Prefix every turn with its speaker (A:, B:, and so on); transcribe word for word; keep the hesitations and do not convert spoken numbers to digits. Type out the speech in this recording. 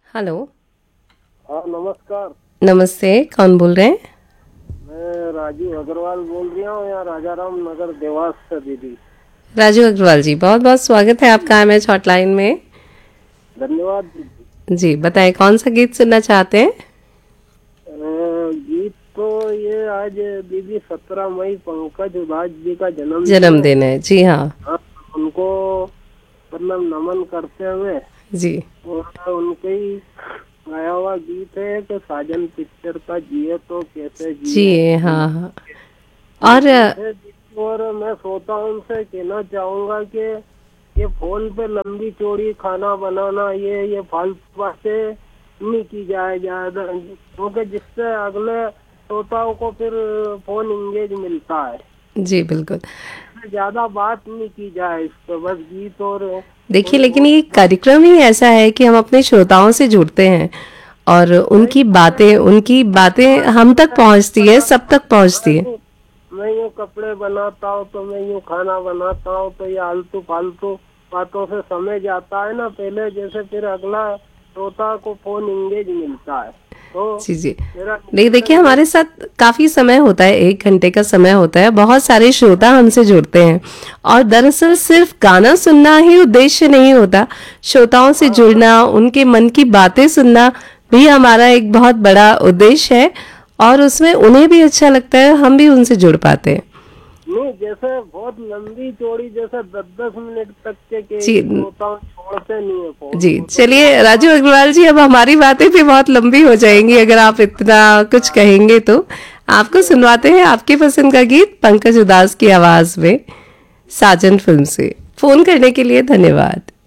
A: Hello.
B: हाँ नमस्कार।
A: नमस्ते, कौन बोल रहे हैं?
B: मैं राजू अग्रवाल बोल रहा हूँ यहाँ राजा राम नगर देवास से दीदी।
A: राजू अग्रवाल जी, बहुत बहुत स्वागत है आपका एम एच हॉटलाइन में।
B: धन्यवाद दीदी।
A: जी बताएं, कौन सा गीत सुनना चाहते हैं?
B: अ, गीत तो ये आज दीदी सत्रह मई पंकज उधास जी का जन्मदिन है।
A: जन्मदिन है, जी हाँ।
B: हाँ, उनको मतलब नमन करते हुए
A: जी
B: और उनके ही गाया हुआ गीत है कि साजन पिक्चर का जिए तो कैसे
A: जी
B: जिए
A: हाँ हाँ।
B: ये
A: और अ,
B: गीत है दीदी। और मैं श्रोताओं से कहना चाहूंगा कि ये फोन पे लंबी चौड़ी खाना बनाना ये ये फालतू बातें नहीं की जाए ज्यादा, क्योंकि जिससे अगले श्रोताओं को फिर फोन इंगेज मिलता है।
A: जी बिल्कुल।
B: ज्यादा बात नहीं की जाए इस पे, बस गीत और
A: देखिए,
B: थोड़ी
A: लेकिन
B: बहुत
A: ये
B: बात।
A: कार्यक्रम ही ऐसा है कि हम अपने श्रोताओं से जुड़ते हैं और
B: नहीं
A: उनकी
B: मैं
A: बातें उनकी बातें हम तक पहुंचती है, सब तक पहुंचती
B: मैं
A: है।
B: यूं मैं यूं कपड़े बनाता हूँ तो मैं यूं खाना बनाता हूँ तो ये आलतू फालतू बातों से समय जाता है ना पहले जैसे, फिर अगला श्रोता को फोन इंगेज मिलता है। तो
A: जी जी।
B: मेरा
A: नहीं, देखिए,
B: निवेदन ये।
A: हमारे साथ काफ़ी समय होता है, एक घंटे का समय होता है, बहुत सारे श्रोता हमसे जुड़ते हैं। और दरअसल सिर्फ गाना सुनना ही उद्देश्य नहीं होता, श्रोताओं से
B: हाँ
A: जुड़ना, उनके मन की बातें सुनना भी हमारा एक बहुत बड़ा उद्देश्य है। और उसमें उन्हें भी अच्छा लगता है, हम भी उनसे जुड़ पाते हैं।
B: नहीं, जैसे बहुत लंबी चौड़ी जैसे दस दस मिनट तक के, के
A: जी
B: ही श्रोता छोड़ते नहीं है फोन
A: जी।
B: को, तो
A: चलिए
B: बहुत
A: राजू
B: बात।
A: अग्रवाल जी, अब हमारी बातें भी बहुत लंबी हो जाएंगी अगर आप इतना कुछ कहेंगे तो। आपको सुनवाते हैं आपके पसंद का गीत पंकज उधास की आवाज में, साजन फिल्म से। फोन करने के लिए धन्यवाद।